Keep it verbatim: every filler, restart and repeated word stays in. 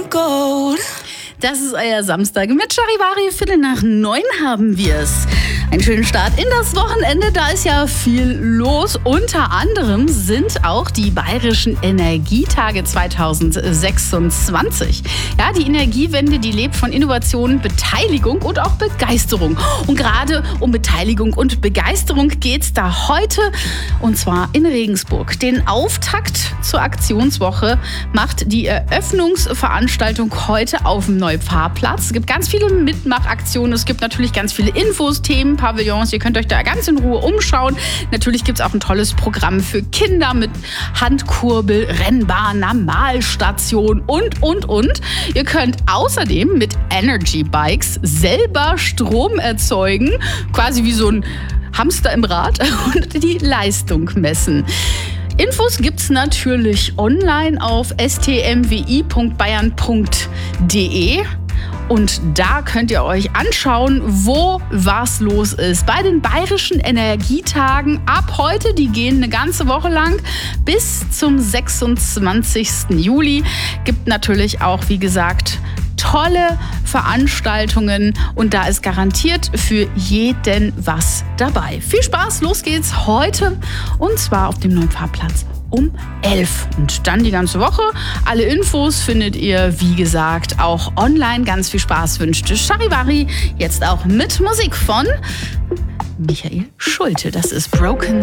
gold. Das ist euer Samstag. Mit Charivari, Viertel nach neun haben wir es. Einen schönen Start in das Wochenende, da ist ja viel los. Unter anderem sind auch die Bayerischen Energietage zweitausendsechsundzwanzig. Ja, die Energiewende, die lebt von Innovation, Beteiligung und auch Begeisterung. Und gerade um Beteiligung und Begeisterung geht es da heute, und zwar in Regensburg. Den Auftakt zur Aktionswoche macht die Eröffnungsveranstaltung heute auf dem Neupfarrplatz. Es gibt ganz viele Mitmachaktionen, es gibt natürlich ganz viele Infos, Themen, Pavillons. Ihr könnt euch da ganz in Ruhe umschauen. Natürlich gibt es auch ein tolles Programm für Kinder mit Handkurbel, Rennbahn, Malstation und, und, und. Ihr könnt außerdem mit Energy Bikes selber Strom erzeugen, quasi wie so ein Hamster im Rad, und die Leistung messen. Infos gibt's natürlich online auf s t m w i punkt bayern punkt d e. Und da könnt ihr euch anschauen, wo was los ist. Bei den Bayerischen Energietagen ab heute, die gehen eine ganze Woche lang bis zum sechsundzwanzigsten Juli. Gibt natürlich auch, wie gesagt, tolle Veranstaltungen und da ist garantiert für jeden was dabei. Viel Spaß, los geht's heute und zwar auf dem Neupfarrplatz um elf. Und dann die ganze Woche. Alle Infos findet ihr, wie gesagt, auch online. Ganz viel Spaß wünscht Charivari. Jetzt auch mit Musik von Michael Schulte. Das ist Broken